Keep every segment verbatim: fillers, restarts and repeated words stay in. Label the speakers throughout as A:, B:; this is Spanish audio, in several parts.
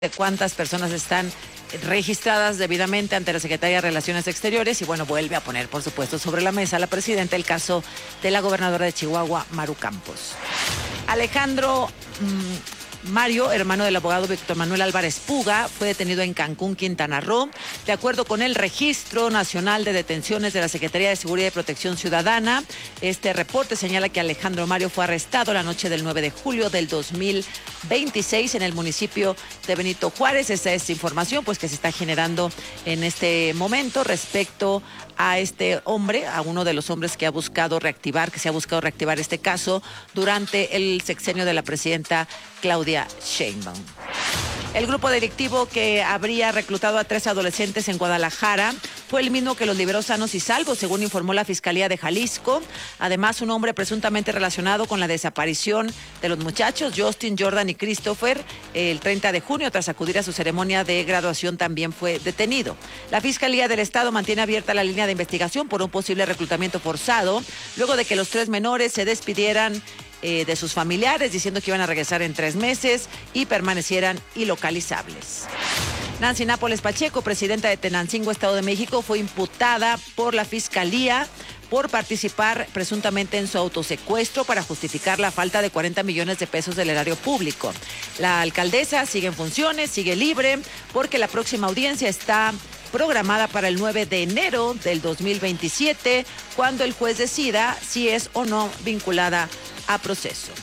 A: de cuántas personas están registradas debidamente ante la Secretaría de Relaciones Exteriores y bueno, vuelve a poner, por supuesto, sobre la mesa la presidenta el caso de la gobernadora de Chihuahua, Maru Campos. Alejandro mmm, Mario, hermano del abogado Víctor Manuel Álvarez Puga, fue detenido en Cancún, Quintana Roo. De acuerdo con el Registro Nacional de Detenciones de la Secretaría de Seguridad y Protección Ciudadana, este reporte señala que Alejandro Mario fue arrestado la noche del nueve de julio del dos mil veintiséis en el municipio de Benito Juárez. Esta es información pues que se está generando en este momento respecto a este hombre, a uno de los hombres que ha buscado reactivar, que se ha buscado reactivar este caso durante el sexenio de la presidenta Claudia Sheinbaum. El grupo delictivo que habría reclutado a tres adolescentes en Guadalajara fue el mismo que los liberó sanos y salvos, según informó la Fiscalía de Jalisco. Además, un hombre presuntamente relacionado con la desaparición de los muchachos, Justin, Jordan y Christopher, el treinta de junio, tras acudir a su ceremonia de graduación, también fue detenido. La Fiscalía del Estado mantiene abierta la línea de investigación por un posible reclutamiento forzado, luego de que los tres menores se despidieran Eh, de sus familiares, diciendo que iban a regresar en tres meses y permanecieran ilocalizables. Nancy Nápoles Pacheco, presidenta de Tenancingo, Estado de México, fue imputada por la Fiscalía por participar presuntamente en su autosecuestro para justificar la falta de cuarenta millones de pesos del erario público. La alcaldesa sigue en funciones, sigue libre, porque la próxima audiencia está programada para el nueve de enero del dos mil veintisiete, cuando el juez decida si es o no vinculada a proceso.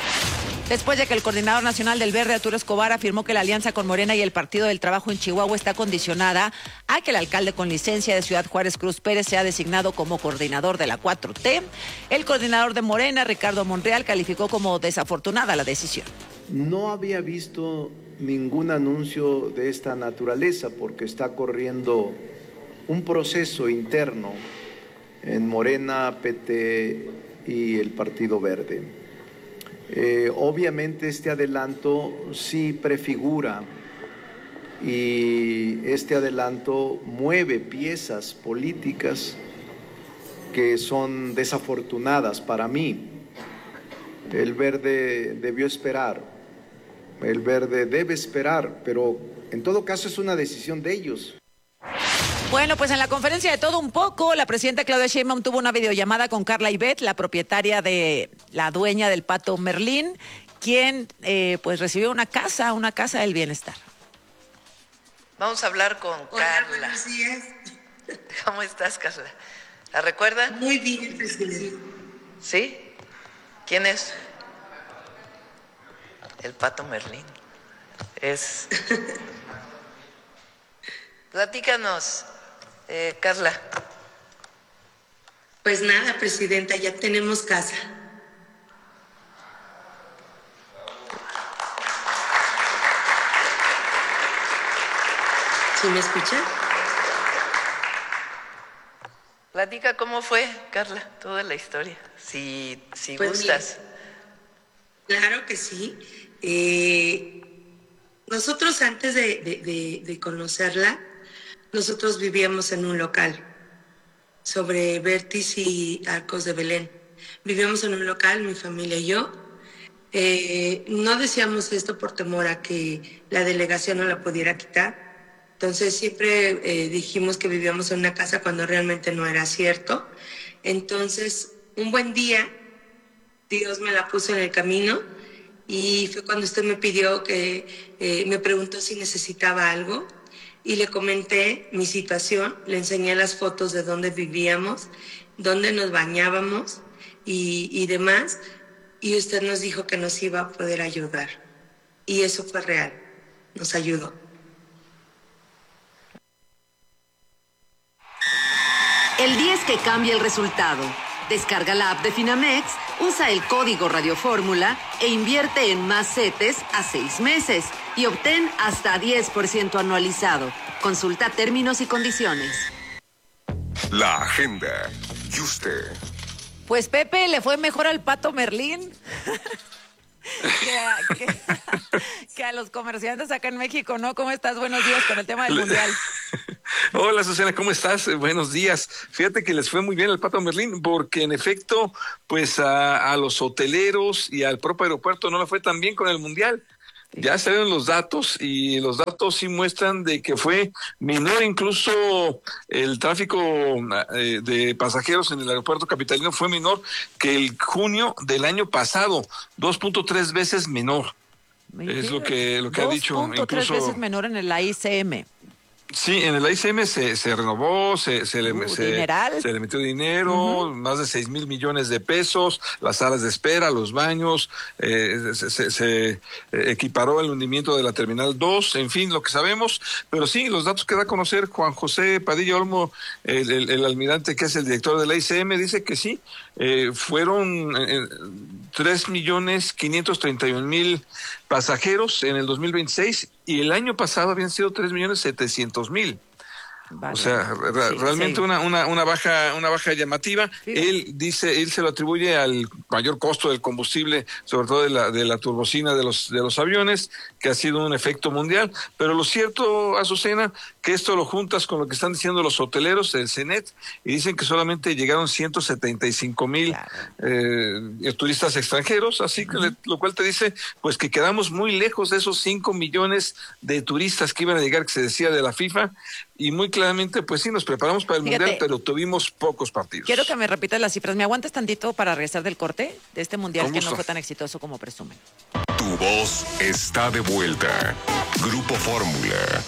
A: Después de que el coordinador nacional del Verde, Arturo Escobar, afirmó que la alianza con Morena y el Partido del Trabajo en Chihuahua está condicionada a que el alcalde con licencia de Ciudad Juárez, Cruz Pérez, sea designado como coordinador de la cuatro T, el coordinador de Morena, Ricardo Monreal, calificó como desafortunada la decisión.
B: No había visto ningún anuncio de esta naturaleza porque está corriendo un proceso interno en Morena, P T y el Partido Verde. Eh, obviamente este adelanto sí prefigura y este adelanto mueve piezas políticas que son desafortunadas para mí. El Verde debió esperar, el Verde debe esperar, pero en todo caso es una decisión de ellos.
A: Bueno, pues en la conferencia de todo un poco, la presidenta Claudia Sheinbaum tuvo una videollamada con Carla Ivette, la propietaria de la dueña del Pato Merlín, quien eh, pues recibió una casa, una casa del bienestar.
C: Vamos a hablar con
D: Hola,
C: Carla.
D: buenos días.
C: ¿Cómo estás, Carla? ¿La recuerdan?
D: Muy bien, presidente.
C: ¿Sí? ¿Quién es? El Pato Merlín. Es... Platícanos, eh, Carla.
D: Pues nada, presidenta, ya tenemos casa. ¿Sí me escucha?
C: Platica cómo fue, Carla, toda la historia, si, si
D: Pues
C: gustas.
D: Bien, claro que sí. Eh, nosotros antes de, de, de, de conocerla, nosotros vivíamos en un local sobre Vértiz y Arcos de Belén. Vivíamos en un local, mi familia y yo. Eh, no decíamos esto por temor a que la delegación no la pudiera quitar. Entonces siempre eh, dijimos que vivíamos en una casa cuando realmente no era cierto. Entonces, un buen día, Dios me la puso en el camino y fue cuando usted me pidió que, eh, me preguntó si necesitaba algo. Y le comenté mi situación, le enseñé las fotos de dónde vivíamos, dónde nos bañábamos y, y demás, y usted nos dijo que nos iba a poder ayudar. Y eso fue real, nos ayudó.
E: El día es que cambia el resultado. Descarga la app de Finamex, usa el código Radiofórmula e invierte en más CETES a seis meses y obtén hasta diez por ciento anualizado. Consulta términos y condiciones.
F: La agenda. ¿Y usted?
A: Pues Pepe, le fue mejor al Pato Merlín que, a, que, que a los comerciantes acá en México, ¿no? ¿Cómo estás? Buenos días con el tema del Mundial.
G: Hola Susana, ¿cómo estás? Buenos días. Fíjate que les fue muy bien al Pato Merlín porque en efecto, pues a, a los hoteleros y al propio aeropuerto no le fue tan bien con el Mundial. Ya salieron los datos y los datos sí muestran de que fue menor incluso el tráfico eh, de pasajeros en el aeropuerto capitalino fue menor que el junio del año pasado, dos punto tres veces menor. Es lo que lo que ha dicho.
A: dos punto tres veces menor en el A I C M.
G: Sí, en el A I C M se, se renovó, se, se, le,
A: uh,
G: se, se le metió dinero, uh-huh. más de seis mil millones de pesos, las salas de espera, los baños, eh, se, se, se equiparó el hundimiento de la Terminal dos, en fin, lo que sabemos, pero sí, los datos que da a conocer Juan José Padilla Olmo, el, el, el almirante que es el director del A I C M, dice que sí, eh, fueron eh, tres millones quinientos treinta y un mil pasajeros en el dos mil veintiséis y el año pasado habían sido tres millones setecientos mil. Vale. O sea, re- sí, realmente sí. Una, una, una baja, una baja llamativa. Sí. Él dice, él se lo atribuye al mayor costo del combustible, sobre todo de la, de la turbocina de los, de los aviones, que ha sido un efecto mundial. Pero lo cierto, Azucena, que esto lo juntas con lo que están diciendo los hoteleros del CENET, y dicen que solamente llegaron ciento setenta y cinco mil claro. eh, turistas extranjeros, así que uh-huh. le, lo cual te dice, pues que quedamos muy lejos de esos cinco millones de turistas que iban a llegar, que se decía de la FIFA, y muy claramente, pues sí, nos preparamos para el Fíjate, Mundial, pero tuvimos pocos partidos.
A: Quiero que me repitas las cifras. ¿Me aguantas tantito para regresar del corte de este Mundial que no fue tan exitoso como presumen?
F: Tu voz está de vuelta. Grupo Fórmula.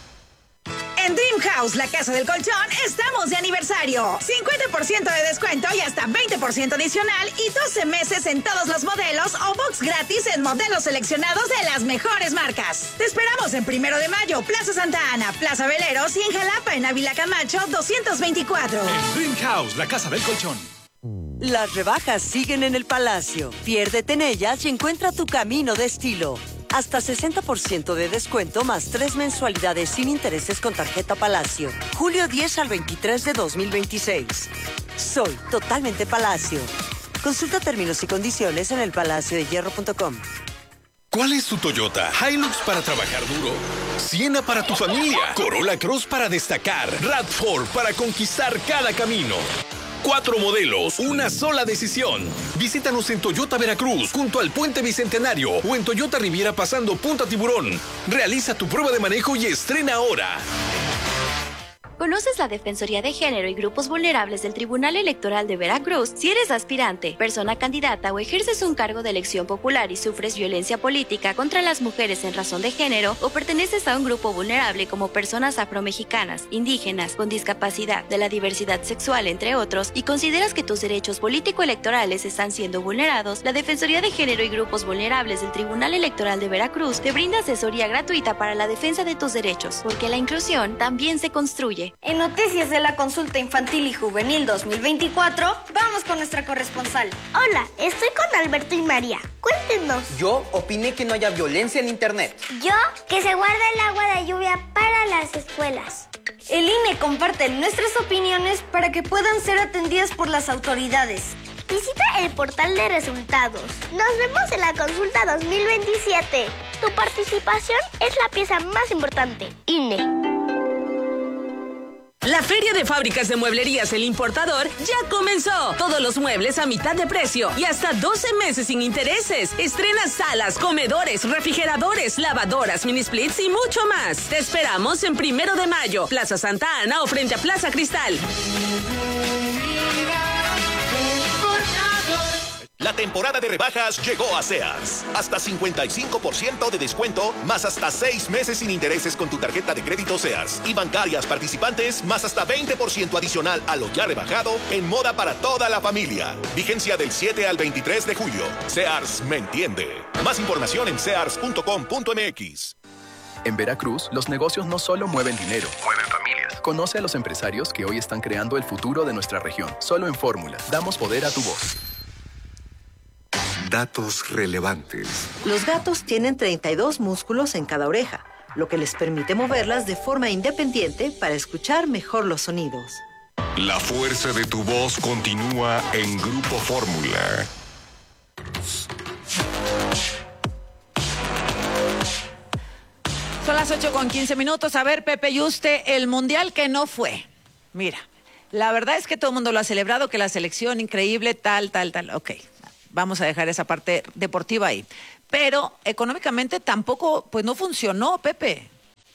H: En Dream House, la casa del colchón, estamos de aniversario. cincuenta por ciento de descuento y hasta veinte por ciento adicional y doce meses en todos los modelos o box gratis en modelos seleccionados de las mejores marcas. Te esperamos en Primero de Mayo, Plaza Santa Ana, Plaza Veleros y en Jalapa, en Ávila Camacho, doscientos veinticuatro.
I: En Dream House, la casa del colchón.
J: Las rebajas siguen en el Palacio. Piérdete en ellas y encuentra tu camino de estilo. Hasta sesenta por ciento de descuento más tres mensualidades sin intereses con tarjeta Palacio. Julio diez al veintitrés de dos mil veintiséis. Soy totalmente Palacio. Consulta términos y condiciones en el palacio de hierro punto com.
I: ¿Cuál es tu Toyota? Hilux para trabajar duro, Siena para tu familia, Corolla Cross para destacar, RAV cuatro para conquistar cada camino. Cuatro modelos, una sola decisión. Visítanos en Toyota Veracruz, junto al Puente Bicentenario, o en Toyota Riviera pasando Punta Tiburón. Realiza tu prueba de manejo y estrena ahora.
K: ¿Conoces la Defensoría de Género y Grupos Vulnerables del Tribunal Electoral de Veracruz? Si eres aspirante, persona candidata o ejerces un cargo de elección popular y sufres violencia política contra las mujeres en razón de género o perteneces a un grupo vulnerable como personas afromexicanas, indígenas, con discapacidad, de la diversidad sexual, entre otros, y consideras que tus derechos político-electorales están siendo vulnerados, la Defensoría de Género y Grupos Vulnerables del Tribunal Electoral de Veracruz te brinda asesoría gratuita para la defensa de tus derechos, porque la inclusión también se construye.
L: En noticias de la consulta infantil y juvenil dos mil veinticuatro, vamos con nuestra corresponsal.
M: Hola, estoy con Alberto y María. Cuéntenos.
N: Yo opiné que no haya violencia en internet.
M: Yo, que se guarda el agua de lluvia para las escuelas.
L: El I N E comparte nuestras opiniones para que puedan ser atendidas por las autoridades.
M: Visita el portal de resultados. Nos vemos en la consulta dos mil veintisiete. Tu participación es la pieza más importante. I N E.
O: La Feria de Fábricas de Mueblerías El Importador ya comenzó. Todos los muebles a mitad de precio y hasta doce meses sin intereses. Estrena salas, comedores, refrigeradores, lavadoras, mini splits y mucho más. Te esperamos en Primero de Mayo, Plaza Santa Ana o frente a Plaza Cristal.
P: La temporada de rebajas llegó a Sears. Hasta cincuenta y cinco por ciento de descuento, más hasta seis meses sin intereses con tu tarjeta de crédito Sears. Y bancarias participantes, más hasta veinte por ciento adicional a lo ya rebajado en moda para toda la familia. Vigencia del siete al veintitrés de julio. Sears me entiende. Más información en sears punto com punto m x.
Q: En Veracruz, los negocios no solo mueven dinero,
F: mueven familias.
Q: Conoce a los empresarios que hoy están creando el futuro de nuestra región. Solo en Fórmula. Damos poder a tu voz.
F: Datos relevantes.
J: Los gatos tienen treinta y dos músculos en cada oreja, lo que les permite moverlas de forma independiente para escuchar mejor los sonidos.
F: La fuerza de tu voz continúa en Grupo Fórmula.
A: Son las ocho con quince minutos. A ver, Pepe Yuste, el mundial que no fue. Mira, la verdad es que todo el mundo lo ha celebrado, que la selección increíble, tal, tal, tal. Ok. Vamos a dejar esa parte deportiva ahí. pero económicamente tampoco, pues no funcionó, Pepe.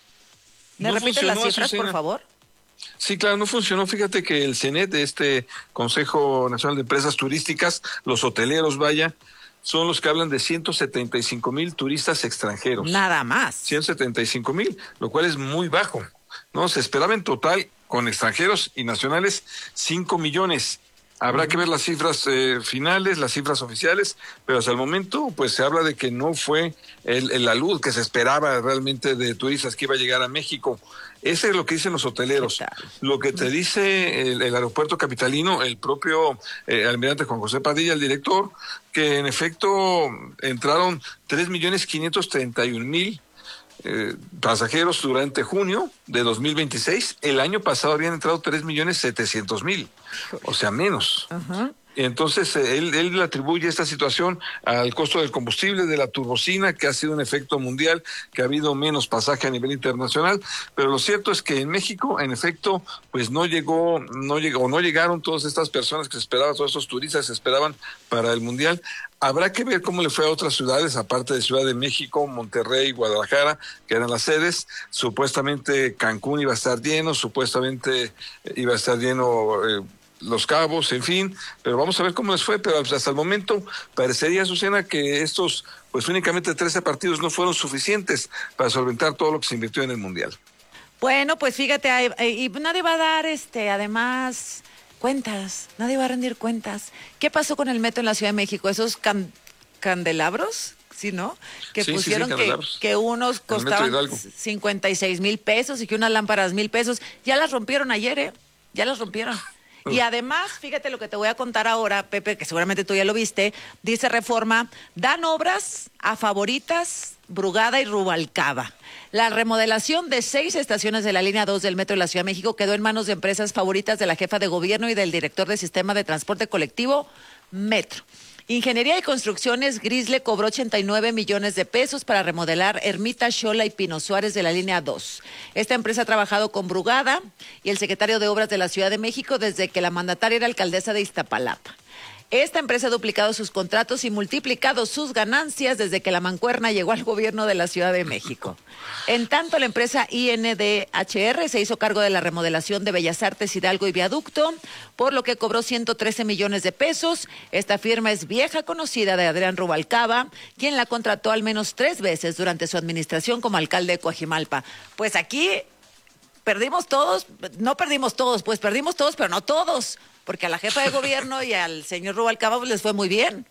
A: ¿Me
G: No
A: repites las
G: funcionó,
A: cifras,
G: Azucena.
A: por favor?
G: Sí, claro, no funcionó. Fíjate que el CENET, este Consejo Nacional de Empresas Turísticas, los hoteleros, vaya, son los que hablan de ciento setenta y cinco mil turistas extranjeros.
A: Nada más.
G: ciento setenta y cinco mil, lo cual es muy bajo. No, se esperaba en total, con extranjeros y nacionales, cinco millones. Habrá que ver las cifras eh, finales, las cifras oficiales, pero hasta el momento pues se habla de que no fue el, el, la luz que se esperaba realmente de turistas que iba a llegar a México. Ese es lo que dicen los hoteleros. Lo que te dice el, el aeropuerto capitalino, el propio eh, almirante Juan José Padilla, el director, que en efecto entraron tres millones quinientos treinta y un mil Eh, pasajeros durante junio de dos mil veintiséis. El año pasado habían entrado tres millones setecientos mil, o sea, menos.
A: Ajá.
G: Entonces, eh, él, él le atribuye esta situación al costo del combustible, de la turbocina, que ha sido un efecto mundial, que ha habido menos pasaje a nivel internacional, pero lo cierto es que en México, en efecto, pues no llegó, no llegó, no llegaron todas estas personas que se esperaban, todos estos turistas que se esperaban para el Mundial. Habrá que ver cómo le fue a otras ciudades, aparte de Ciudad de México, Monterrey, Guadalajara, que eran las sedes. Supuestamente Cancún iba a estar lleno, supuestamente iba a estar lleno eh, Los Cabos, en fin, pero vamos a ver cómo les fue. Pero hasta el momento parecería, Azucena, que estos, pues únicamente trece partidos no fueron suficientes para solventar todo lo que se invirtió en el Mundial.
A: Bueno, pues fíjate, y nadie va a dar, este, además, cuentas, nadie va a rendir cuentas. ¿Qué pasó con el metro en la Ciudad de México? Esos can, candelabros, ¿sí, no? Que
G: sí,
A: pusieron
G: sí, sí,
A: que, que unos costaban cincuenta y seis mil pesos y que unas lámparas mil pesos. Ya las rompieron ayer, ¿eh? Ya las rompieron. Y además, fíjate lo que te voy a contar ahora, Pepe, que seguramente tú ya lo viste, dice Reforma, dan obras a Favoritas, Brugada y Rubalcaba. La remodelación de seis estaciones de la línea dos del Metro de la Ciudad de México quedó en manos de empresas favoritas de la jefa de gobierno y del director del Sistema de Transporte Colectivo, Metro. Ingeniería y Construcciones Grisle cobró ochenta y nueve millones de pesos para remodelar Ermita, Xola y Pino Suárez de la línea dos. Esta empresa ha trabajado con Brugada y el secretario de Obras de la Ciudad de México desde que la mandataria era alcaldesa de Iztapalapa. Esta empresa ha duplicado sus contratos y multiplicado sus ganancias desde que la mancuerna llegó al gobierno de la Ciudad de México. En tanto, la empresa I N D H R se hizo cargo de la remodelación de Bellas Artes, Hidalgo y Viaducto, por lo que cobró ciento trece millones de pesos. Esta firma es vieja conocida de Adrián Rubalcaba, quien la contrató al menos tres veces durante su administración como alcalde de Coajimalpa. Pues aquí perdimos todos, no perdimos todos, pues perdimos todos, pero no todos, porque a la jefa de gobierno y al señor Rubalcaba pues, les fue muy bien.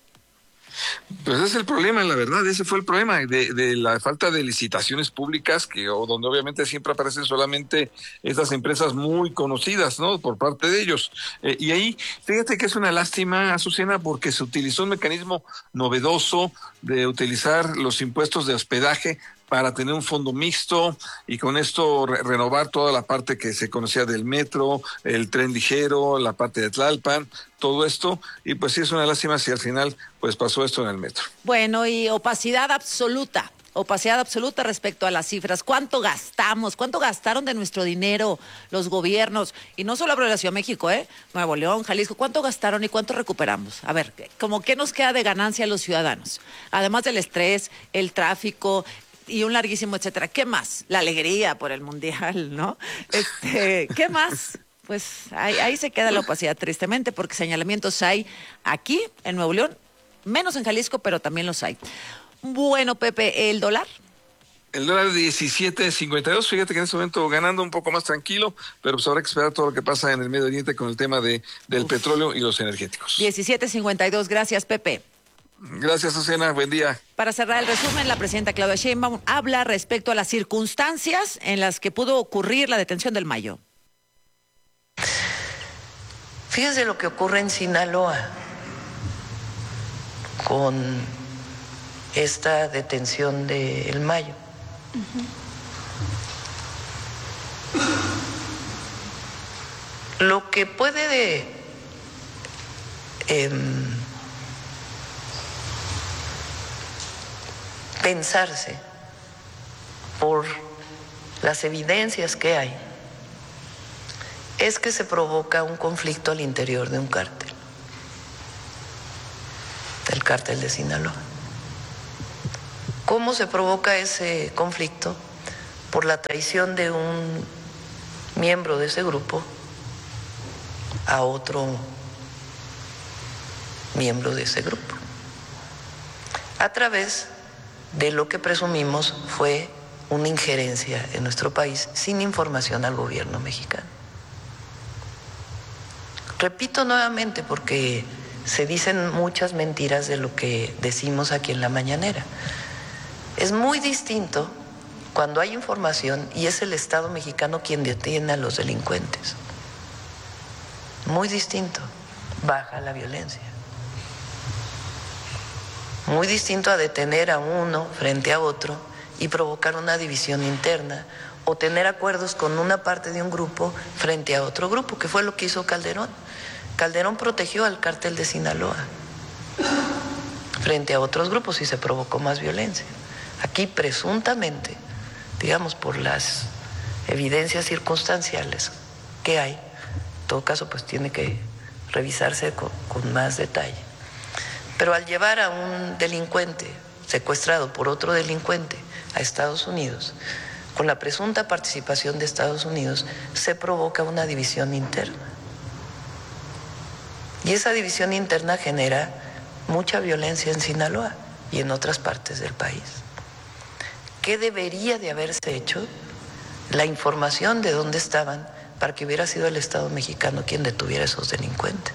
G: Pues ese es el problema, la verdad, ese fue el problema de, de la falta de licitaciones públicas, que o donde obviamente siempre aparecen solamente estas empresas muy conocidas, ¿no? Por parte de ellos. Eh, y ahí, fíjate que es una lástima, Azucena, porque se utilizó un mecanismo novedoso de utilizar los impuestos de hospedaje para tener un fondo mixto y con esto re renovar toda la parte que se conocía del metro, el tren ligero, la parte de Tlalpan, todo esto, y pues sí es una lástima si al final pues pasó esto en el metro.
A: Bueno, y opacidad absoluta, opacidad absoluta respecto a las cifras. ¿Cuánto gastamos? ¿Cuánto gastaron de nuestro dinero los gobiernos? Y no solo hablo de la Ciudad de México, ¿eh? Nuevo León, Jalisco, ¿cuánto gastaron y cuánto recuperamos? A ver, ¿cómo qué nos queda de ganancia a los ciudadanos? Además del estrés, el tráfico y un larguísimo etcétera. ¿Qué más? La alegría por el Mundial, ¿no? Este, ¿qué más? Pues ahí, ahí se queda la opacidad, tristemente, porque señalamientos hay aquí, en Nuevo León, menos en Jalisco, pero también los hay. Bueno, Pepe, ¿el dólar?
G: El dólar diecisiete cincuenta y dos, fíjate que en este momento ganando un poco más tranquilo, pero pues habrá que esperar todo lo que pasa en el Medio Oriente con el tema de, del Uf. petróleo y los energéticos.
A: diecisiete cincuenta y dos, gracias, Pepe.
G: Gracias, Azucena. Buen día.
A: Para cerrar el resumen, la presidenta Claudia Sheinbaum habla respecto a las circunstancias en las que pudo ocurrir la detención del Mayo.
C: Fíjense lo que ocurre en Sinaloa con esta detención del Mayo. Uh-huh. Lo que puede de, eh, pensarse por las evidencias que hay es que se provoca un conflicto al interior de un cártel, del cártel de Sinaloa. ¿Cómo se provoca ese conflicto? Por la traición de un miembro de ese grupo a otro miembro de ese grupo, a través de lo que presumimos fue una injerencia en nuestro país sin información al gobierno mexicano. Repito nuevamente porque se dicen muchas mentiras de lo que decimos aquí en la mañanera. Es muy distinto cuando hay información y es el Estado mexicano quien detiene a los delincuentes. Muy distinto, baja la violencia. Muy distinto a detener a uno frente a otro y provocar una división interna o tener acuerdos con una parte de un grupo frente a otro grupo, que fue lo que hizo Calderón. Calderón protegió al cártel de Sinaloa frente a otros grupos y se provocó más violencia. Aquí presuntamente, digamos por las evidencias circunstanciales que hay, en todo caso pues tiene que revisarse con, con más detalle. Pero al llevar a un delincuente secuestrado por otro delincuente a Estados Unidos, con la presunta participación de Estados Unidos, se provoca una división interna. Y esa división interna genera mucha violencia en Sinaloa y en otras partes del país. ¿Qué debería de haberse hecho? La información de dónde estaban para que hubiera sido el Estado mexicano quien detuviera a esos delincuentes.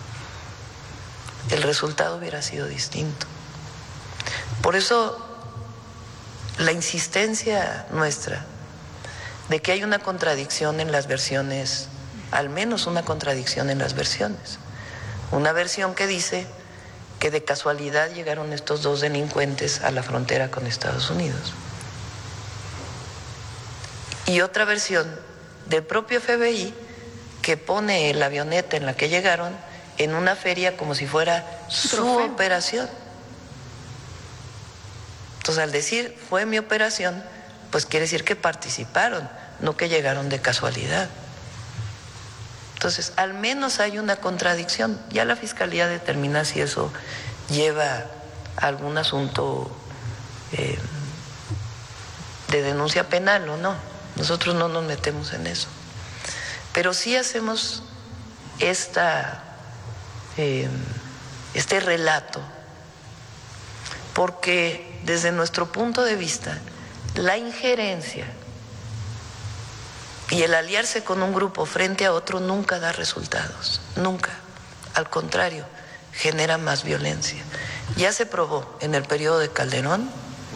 C: El resultado hubiera sido distinto. Por eso, la insistencia nuestra de que hay una contradicción en las versiones, al menos una contradicción en las versiones. Una versión que dice que de casualidad llegaron estos dos delincuentes a la frontera con Estados Unidos. Y otra versión del propio F B I que pone la avioneta en la que llegaron en una feria como si fuera su operación. Entonces, al decir fue mi operación, pues quiere decir que participaron, no que llegaron de casualidad. Entonces, al menos hay una contradicción. Ya la Fiscalía determina si eso lleva a algún asunto eh, de denuncia penal o no. Nosotros no nos metemos en eso. Pero sí hacemos esta, eh, este relato porque desde nuestro punto de vista, la injerencia y el aliarse con un grupo frente a otro nunca da resultados, nunca. Al contrario, genera más violencia. Ya se probó en el periodo de Calderón,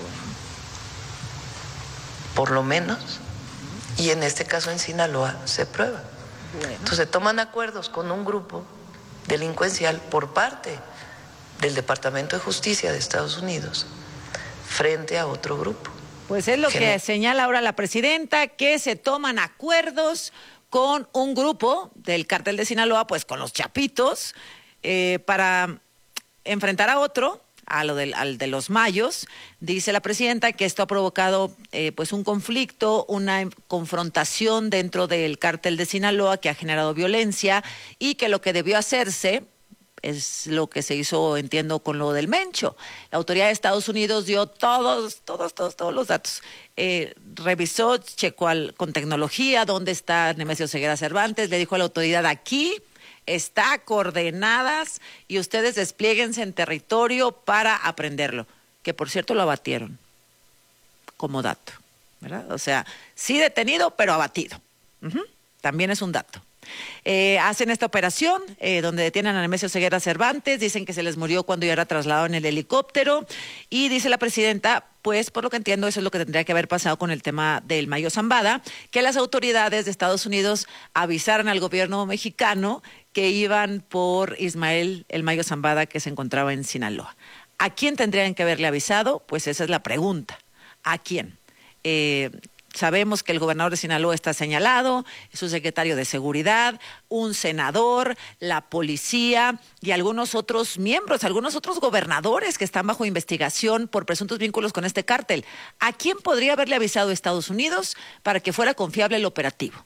C: por lo menos, y en este caso en Sinaloa se prueba. Entonces se toman acuerdos con un grupo delincuencial por parte del Departamento de Justicia de Estados Unidos frente a otro grupo.
A: Pues es lo que, que señala ahora la presidenta, que se toman acuerdos con un grupo del cártel de Sinaloa, pues con los chapitos, eh, para enfrentar a otro, a lo del, al de los mayos. Dice la presidenta que esto ha provocado eh, pues un conflicto, una confrontación dentro del cártel de Sinaloa que ha generado violencia y que lo que debió hacerse es lo que se hizo, entiendo, con lo del Mencho. La autoridad de Estados Unidos dio todos, todos, todos, todos los datos. Eh, revisó, checó al, con tecnología dónde está Nemesio Ceguera Cervantes, le dijo a la autoridad aquí está coordenadas y ustedes desplieguense en territorio para aprenderlo. Que por cierto lo abatieron como dato, ¿verdad? O sea, sí detenido, pero abatido. Uh-huh. También es un dato. Eh, hacen esta operación eh, donde detienen a Nemesio Ceguera Cervantes, dicen que se les murió cuando ya era trasladado en el helicóptero y dice la presidenta, pues por lo que entiendo eso es lo que tendría que haber pasado con el tema del Mayo Zambada, que las autoridades de Estados Unidos avisaran al gobierno mexicano que iban por Ismael el Mayo Zambada que se encontraba en Sinaloa. ¿A quién tendrían que haberle avisado? Pues esa es la pregunta. ¿A quién? Eh... Sabemos que el gobernador de Sinaloa está señalado, su secretario de Seguridad, un senador, la policía y algunos otros miembros, algunos otros gobernadores que están bajo investigación por presuntos vínculos con este cártel. ¿A quién podría haberle avisado Estados Unidos para que fuera confiable el operativo?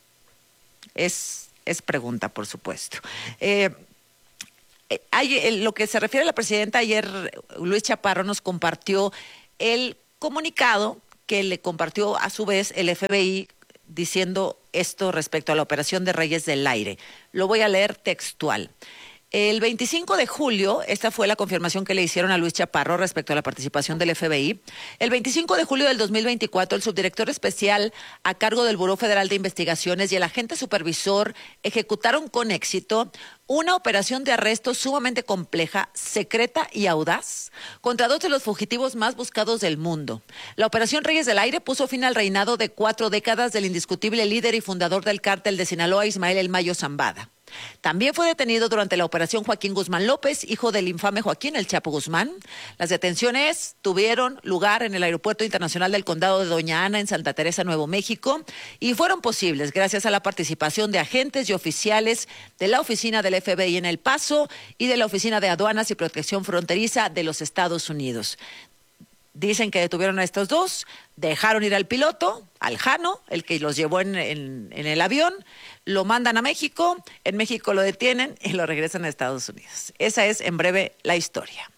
A: Es, es pregunta, por supuesto. Eh, hay, lo que se refiere a la presidenta, ayer Luis Chaparro nos compartió el comunicado que le compartió a su vez el F B I diciendo esto respecto a la operación de Reyes del Aire. Lo voy a leer textual. El veinticinco de julio, esta fue la confirmación que le hicieron a Luis Chaparro respecto a la participación del F B I. El veinticinco de julio del dos mil veinticuatro, el subdirector especial a cargo del Buró Federal de Investigaciones y el agente supervisor ejecutaron con éxito una operación de arresto sumamente compleja, secreta y audaz contra dos de los fugitivos más buscados del mundo. La Operación Reyes del Aire puso fin al reinado de cuatro décadas del indiscutible líder y fundador del cártel de Sinaloa, Ismael El Mayo Zambada. También fue detenido durante la operación Joaquín Guzmán López, hijo del infame Joaquín El Chapo Guzmán. Las detenciones tuvieron lugar en el Aeropuerto Internacional del Condado de Doña Ana en Santa Teresa, Nuevo México, y fueron posibles gracias a la participación de agentes y oficiales de la oficina del F B I en El Paso y de la Oficina de Aduanas y Protección Fronteriza de los Estados Unidos. Dicen que detuvieron a estos dos, dejaron ir al piloto, al Jano, el que los llevó en, en, en el avión, lo mandan a México, en México lo detienen y lo regresan a Estados Unidos. Esa es, en breve, la historia.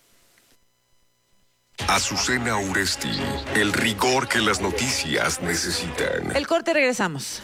F: Azucena Uresti, el rigor que las noticias necesitan.
A: El corte, regresamos.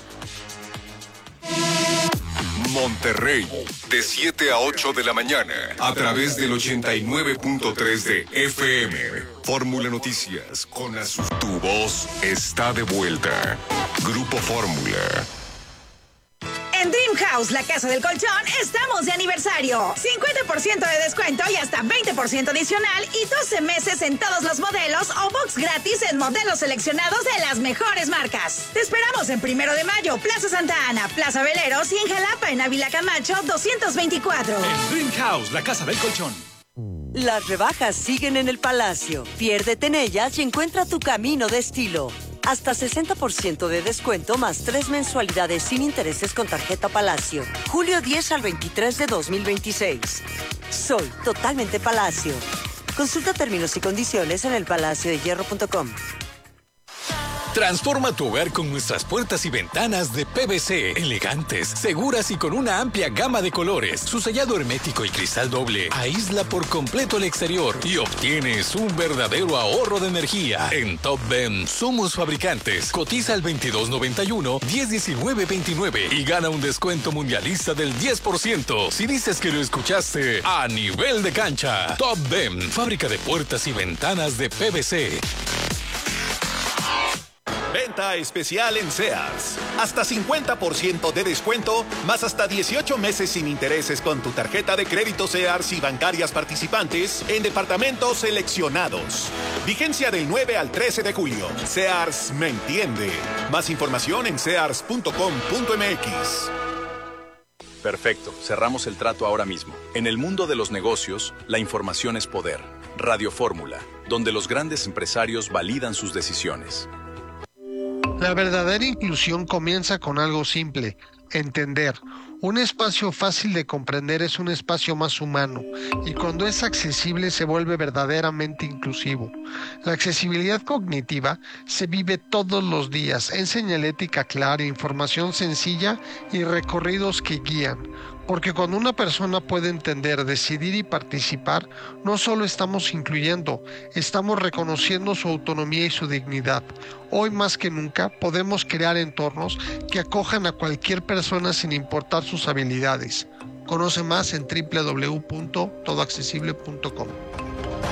F: Monterrey, de siete a ocho de la mañana, a través del ochenta y nueve punto tres de F M. Fórmula Noticias, con Azul. Tu voz está de vuelta. Grupo Fórmula.
H: En Dream House, la casa del colchón, estamos de aniversario. cincuenta por ciento de descuento y hasta veinte por ciento adicional y doce meses en todos los modelos o box gratis en modelos seleccionados de las mejores marcas. Te esperamos en Primero de Mayo, Plaza Santa Ana, Plaza Veleros y en Jalapa, en Ávila Camacho, doscientos veinticuatro.
R: En Dream House, la casa del colchón.
J: Las rebajas siguen en el Palacio. Piérdete en ellas y encuentra tu camino de estilo. Hasta sesenta por ciento de descuento más tres mensualidades sin intereses con tarjeta Palacio. Julio diez al veintitrés de dos mil veintiséis. Soy totalmente Palacio. Consulta términos y condiciones en el palacio de hierro punto com.
I: Transforma tu hogar con nuestras puertas y ventanas de P V C, elegantes, seguras y con una amplia gama de colores. Su sellado hermético y cristal doble aísla por completo el exterior y obtienes un verdadero ahorro de energía. En Top Ben somos fabricantes. Cotiza al veintidós noventa y uno, diez diecinueve veintinueve y gana un descuento mundialista del diez por ciento si dices que lo escuchaste a nivel de cancha. Top Ben, fábrica de puertas y ventanas de P V C.
P: Venta especial en Sears. Hasta cincuenta por ciento de descuento, más hasta dieciocho meses sin intereses con tu tarjeta de crédito Sears y bancarias participantes en departamentos seleccionados. Vigencia del nueve al trece de julio. Sears me entiende. Más información en sears punto com punto m x.
S: Perfecto, cerramos el trato ahora mismo. En el mundo de los negocios, la información es poder. Radio Fórmula, donde los grandes empresarios validan sus decisiones.
T: La verdadera inclusión comienza con algo simple, entender. Un espacio fácil de comprender es un espacio más humano y cuando es accesible se vuelve verdaderamente inclusivo. La accesibilidad cognitiva se vive todos los días en señalética clara, información sencilla y recorridos que guían. Porque cuando una persona puede entender, decidir y participar, no solo estamos incluyendo, estamos reconociendo su autonomía y su dignidad. Hoy más que nunca podemos crear entornos que acojan a cualquier persona sin importar sus habilidades. Conoce más en doble u doble u doble u punto todo accesible punto com.